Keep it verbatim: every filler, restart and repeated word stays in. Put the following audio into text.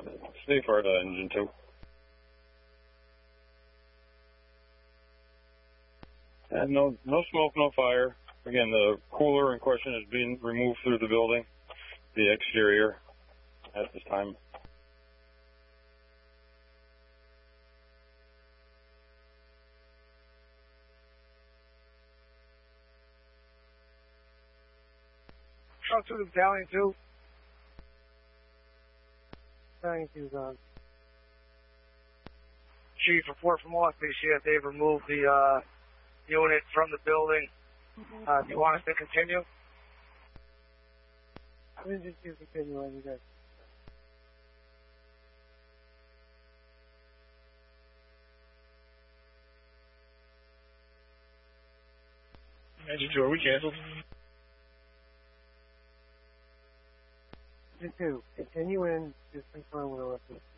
Stay for the engine two. And no, no smoke, no fire. Again, the cooler in question is being removed through the building, the exterior, at this time. Truck to the battalion two. Battalion two's on. Chief, report from office here. They've removed the uh, unit from the building. Uh, do you want us to continue? We just do continue on you guys. Engine two, are we canceled? Engine two, continue in, just confirm with the